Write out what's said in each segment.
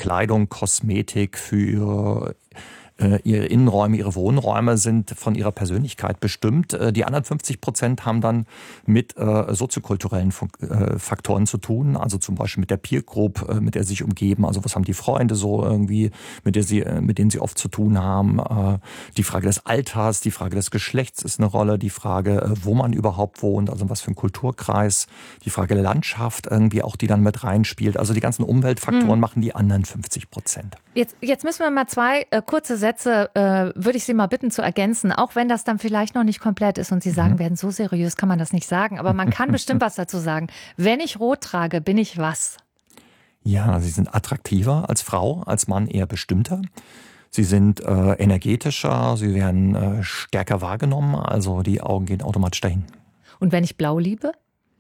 Kleidung, Kosmetik, für ihre Innenräume, ihre Wohnräume sind von ihrer Persönlichkeit bestimmt. Die anderen 50% haben dann mit soziokulturellen Faktoren zu tun, also zum Beispiel mit der Peer Group, mit der sie sich umgeben. Also was haben die Freunde so irgendwie, mit denen sie oft zu tun haben. Die Frage des Alters, die Frage des Geschlechts ist eine Rolle, die Frage, wo man überhaupt wohnt, also was für ein Kulturkreis, die Frage der Landschaft irgendwie auch, die dann mit reinspielt. Also die ganzen Umweltfaktoren machen die anderen 50%. Jetzt müssen wir mal zwei kurze Sätze, würde ich Sie mal bitten zu ergänzen, auch wenn das dann vielleicht noch nicht komplett ist und Sie sagen werden, so seriös kann man das nicht sagen, aber man kann bestimmt was dazu sagen. Wenn ich rot trage, bin ich was? Ja, Sie sind attraktiver als Frau, als Mann eher bestimmter. Sie sind energetischer, Sie werden stärker wahrgenommen, also die Augen gehen automatisch dahin. Und wenn ich blau liebe?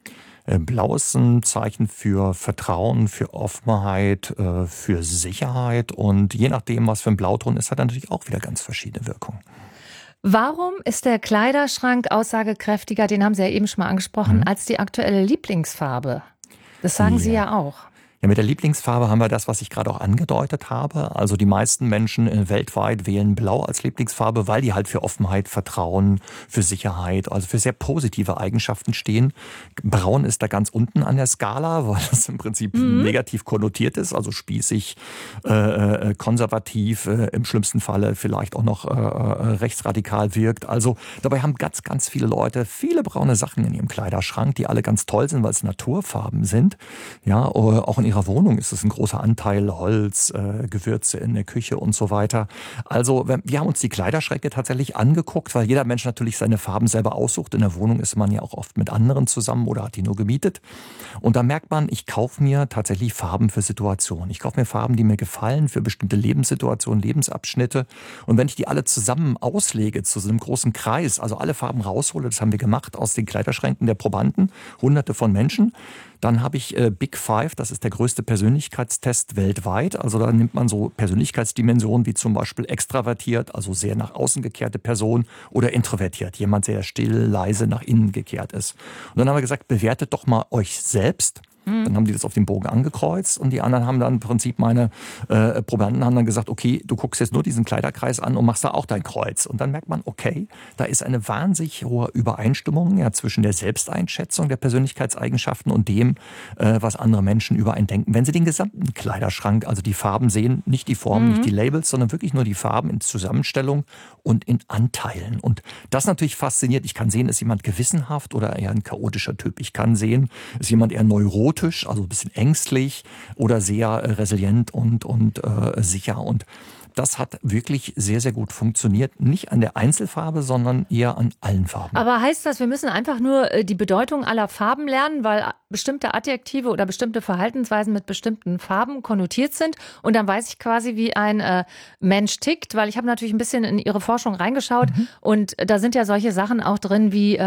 Blau ist ein Zeichen für Vertrauen, für Offenheit, für Sicherheit. Und je nachdem, was für ein Blauton ist, hat er natürlich auch wieder ganz verschiedene Wirkungen. Warum ist der Kleiderschrank aussagekräftiger, den haben Sie ja eben schon mal angesprochen, als die aktuelle Lieblingsfarbe? Das sagen Sie ja auch. Ja, mit der Lieblingsfarbe haben wir das, was ich gerade auch angedeutet habe. Also die meisten Menschen weltweit wählen Blau als Lieblingsfarbe, weil die halt für Offenheit, Vertrauen, für Sicherheit, also für sehr positive Eigenschaften stehen. Braun ist da ganz unten an der Skala, weil das im Prinzip negativ konnotiert ist, also spießig, konservativ, im schlimmsten Falle vielleicht auch noch rechtsradikal wirkt. Also dabei haben ganz, ganz viele Leute viele braune Sachen in ihrem Kleiderschrank, die alle ganz toll sind, weil es Naturfarben sind. Ja, auch in ihrer Wohnung ist es ein großer Anteil Holz, Gewürze in der Küche und so weiter. Also wir haben uns die Kleiderschränke tatsächlich angeguckt, weil jeder Mensch natürlich seine Farben selber aussucht. In der Wohnung ist man ja auch oft mit anderen zusammen oder hat die nur gemietet. Und da merkt man, ich kaufe mir tatsächlich Farben für Situationen. Ich kaufe mir Farben, die mir gefallen, für bestimmte Lebenssituationen, Lebensabschnitte. Und wenn ich die alle zusammen auslege zu so einem großen Kreis, also alle Farben raushole, das haben wir gemacht aus den Kleiderschränken der Probanden, Hunderte von Menschen, dann habe ich Big Five, das ist der größte Persönlichkeitstest weltweit. Also da nimmt man so Persönlichkeitsdimensionen wie zum Beispiel extravertiert, also sehr nach außen gekehrte Person, oder introvertiert, jemand sehr still, leise nach innen gekehrt ist. Und dann haben wir gesagt, bewertet doch mal euch selbst. Dann haben die das auf dem Bogen angekreuzt und die anderen haben dann im Prinzip, meine Probanden haben dann gesagt, okay, du guckst jetzt nur diesen Kleiderkreis an und machst da auch dein Kreuz. Und dann merkt man, okay, da ist eine wahnsinnig hohe Übereinstimmung zwischen der Selbsteinschätzung der Persönlichkeitseigenschaften und dem, was andere Menschen über einen denken. Wenn sie den gesamten Kleiderschrank, also die Farben sehen, nicht die Formen, nicht die Labels, sondern wirklich nur die Farben in Zusammenstellung und in Anteilen. Und das natürlich fasziniert. Ich kann sehen, ist jemand gewissenhaft oder eher ein chaotischer Typ. Ich kann sehen, ist jemand eher neurotisch, also ein bisschen ängstlich oder sehr resilient und sicher. Und das hat wirklich sehr, sehr gut funktioniert. Nicht an der Einzelfarbe, sondern eher an allen Farben. Aber heißt das, wir müssen einfach nur die Bedeutung aller Farben lernen, weil bestimmte Adjektive oder bestimmte Verhaltensweisen mit bestimmten Farben konnotiert sind? Und dann weiß ich quasi, wie ein Mensch tickt, weil ich habe natürlich ein bisschen in Ihre Forschung reingeschaut und da sind ja solche Sachen auch drin wie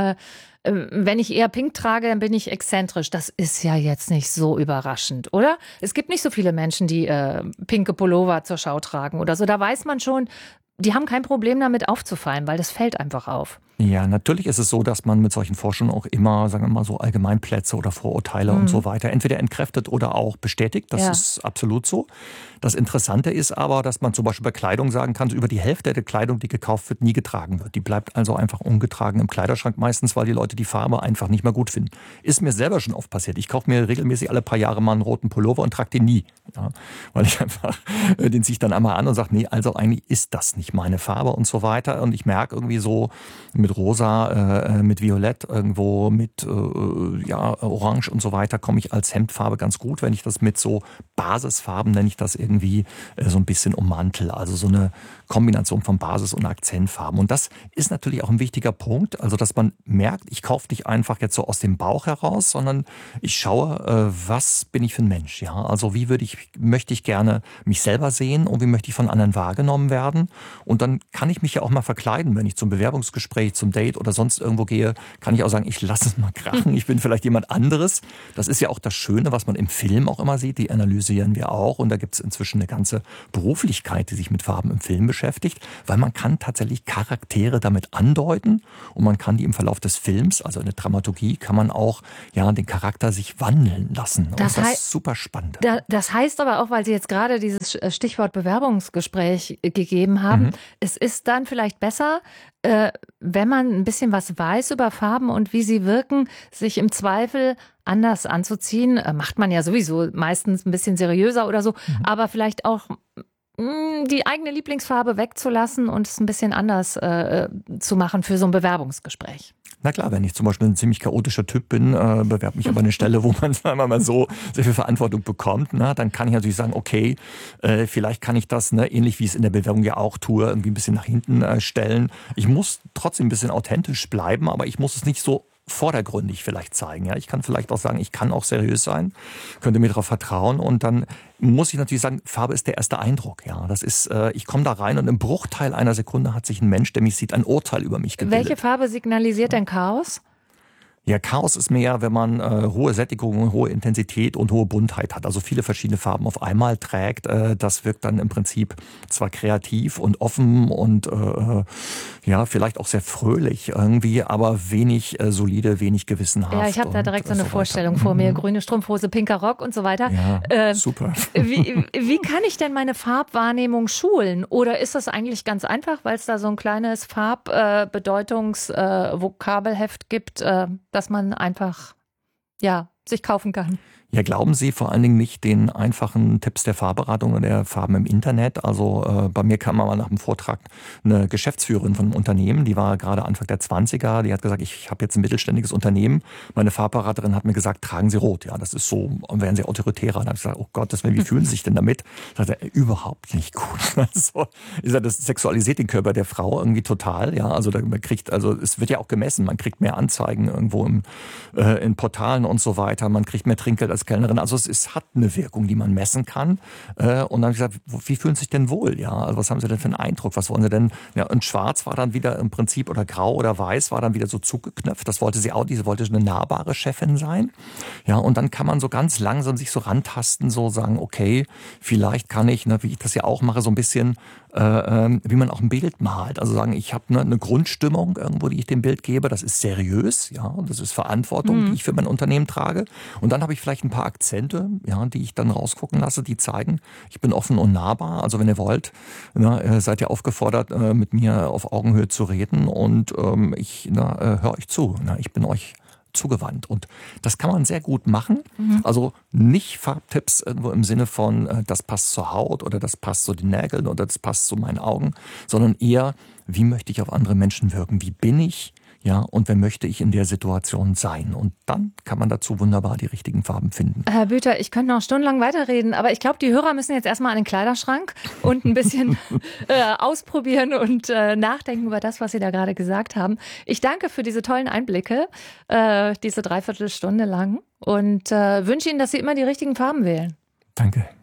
wenn ich eher pink trage, dann bin ich exzentrisch. Das ist ja jetzt nicht so überraschend, oder? Es gibt nicht so viele Menschen, die pinke Pullover zur Schau tragen oder so. Da weiß man schon, die haben kein Problem damit aufzufallen, weil das fällt einfach auf. Ja, natürlich ist es so, dass man mit solchen Forschungen auch immer, sagen wir mal so, Allgemeinplätze oder Vorurteile und so weiter entweder entkräftet oder auch bestätigt. Das ist absolut so. Das Interessante ist aber, dass man zum Beispiel bei Kleidung sagen kann, so über die Hälfte der Kleidung, die gekauft wird, nie getragen wird. Die bleibt also einfach ungetragen im Kleiderschrank, meistens, weil die Leute die Farbe einfach nicht mehr gut finden. Ist mir selber schon oft passiert. Ich kaufe mir regelmäßig alle paar Jahre mal einen roten Pullover und trage den nie. Ja, weil ich einfach, den ziehe ich dann einmal an und sage, nee, also eigentlich ist das nicht meine Farbe und so weiter. Und ich merke irgendwie so mit Rosa, mit Violett, irgendwo mit Orange und so weiter, komme ich als Hemdfarbe ganz gut, wenn ich das mit so Basisfarben, nenne ich das irgendwie, so ein bisschen ummantel. Also so eine Kombination von Basis- und Akzentfarben. Und das ist natürlich auch ein wichtiger Punkt, also dass man merkt, ich kaufe nicht einfach jetzt so aus dem Bauch heraus, sondern ich schaue, was bin ich für ein Mensch. Ja? Also wie möchte ich gerne mich selber sehen und wie möchte ich von anderen wahrgenommen werden. Und dann kann ich mich ja auch mal verkleiden, wenn ich zum Bewerbungsgespräch zum Date oder sonst irgendwo gehe, kann ich auch sagen, ich lasse es mal krachen, ich bin vielleicht jemand anderes. Das ist ja auch das Schöne, was man im Film auch immer sieht, die analysieren wir auch und da gibt es inzwischen eine ganze Beruflichkeit, die sich mit Farben im Film beschäftigt, weil man kann tatsächlich Charaktere damit andeuten und man kann die im Verlauf des Films, also in der Dramaturgie, kann man auch den Charakter sich wandeln lassen. Und das ist super spannend. Das heißt aber auch, weil Sie jetzt gerade dieses Stichwort Bewerbungsgespräch gegeben haben, es ist dann vielleicht besser, wenn man ein bisschen was weiß über Farben und wie sie wirken, sich im Zweifel anders anzuziehen. Macht man ja sowieso meistens ein bisschen seriöser oder so, aber vielleicht auch die eigene Lieblingsfarbe wegzulassen und es ein bisschen anders zu machen für so ein Bewerbungsgespräch. Na klar, wenn ich zum Beispiel ein ziemlich chaotischer Typ bin, bewerbe mich aber eine Stelle, wo man, sagen wir mal so, sehr viel Verantwortung bekommt, dann kann ich natürlich sagen, okay, vielleicht kann ich das, ähnlich wie ich es in der Bewerbung ja auch tue, irgendwie ein bisschen nach hinten stellen. Ich muss trotzdem ein bisschen authentisch bleiben, aber ich muss es nicht so vordergründig vielleicht zeigen. Ja, ich kann vielleicht auch sagen, ich kann auch seriös sein, könnte mir darauf vertrauen und dann muss ich natürlich sagen, Farbe ist der erste Eindruck. Ja, das ist, ich komme da rein und im Bruchteil einer Sekunde hat sich ein Mensch, der mich sieht, ein Urteil über mich gebildet. Welche Farbe signalisiert denn Chaos? Ja, Chaos ist mehr, wenn man hohe Sättigung, hohe Intensität und hohe Buntheit hat. Also viele verschiedene Farben auf einmal trägt. Das wirkt dann im Prinzip zwar kreativ und offen und vielleicht auch sehr fröhlich irgendwie, aber wenig solide, wenig gewissenhaft. Ja, ich habe da direkt so eine Vorstellung vor mir. Grüne Strumpfhose, pinker Rock und so weiter. Ja, super. Wie kann ich denn meine Farbwahrnehmung schulen? Oder ist das eigentlich ganz einfach, weil es da so ein kleines Farbbedeutungs-Vokabelheft gibt, dass man einfach sich kaufen kann? Ja, glauben Sie vor allen Dingen nicht den einfachen Tipps der Farbberatung oder der Farben im Internet. Also bei mir kam mal nach dem Vortrag eine Geschäftsführerin von einem Unternehmen, die war gerade Anfang der 20er, die hat gesagt, ich habe jetzt ein mittelständiges Unternehmen. Meine Farbberaterin hat mir gesagt, tragen Sie rot. Ja, das ist so, werden Sie autoritärer. Und dann habe ich gesagt, oh Gott, wie fühlen Sie sich denn damit? Da sagt er, überhaupt nicht gut. Also, ich sage, das sexualisiert den Körper der Frau irgendwie total. Ja, also es wird ja auch gemessen. Man kriegt mehr Anzeigen irgendwo in Portalen und so weiter. Man kriegt mehr Trinkgeld als Kellnerin. Also es hat eine Wirkung, die man messen kann. Und dann habe ich gesagt, wie fühlen Sie sich denn wohl? Ja, also was haben Sie denn für einen Eindruck? Was wollen Sie denn? Ja, und schwarz war dann wieder im Prinzip oder grau oder weiß war dann wieder so zugeknöpft. Das wollte sie auch. Sie wollte eine nahbare Chefin sein. Ja, und dann kann man so ganz langsam sich so rantasten, so sagen, okay, vielleicht kann ich, wie ich das ja auch mache, so ein bisschen wie man auch ein Bild malt. Also sagen, ich habe eine Grundstimmung irgendwo, die ich dem Bild gebe. Das ist seriös, ja, und das ist Verantwortung, die ich für mein Unternehmen trage. Und dann habe ich vielleicht ein paar Akzente, die ich dann rausgucken lasse, die zeigen, ich bin offen und nahbar. Also wenn ihr wollt, seid ihr aufgefordert, mit mir auf Augenhöhe zu reden und ich höre euch zu. Ich bin euch zugewandt. Und das kann man sehr gut machen. Also nicht Farbtipps irgendwo im Sinne von, das passt zur Haut oder das passt zu den Nägeln oder das passt zu meinen Augen, sondern eher, wie möchte ich auf andere Menschen wirken? Wie bin ich? Ja, und wer möchte ich in der Situation sein? Und dann kann man dazu wunderbar die richtigen Farben finden. Herr Büter, ich könnte noch stundenlang weiterreden, aber ich glaube, die Hörer müssen jetzt erstmal an den Kleiderschrank und ein bisschen ausprobieren und nachdenken über das, was Sie da gerade gesagt haben. Ich danke für diese tollen Einblicke, diese Dreiviertelstunde lang und wünsche Ihnen, dass Sie immer die richtigen Farben wählen. Danke.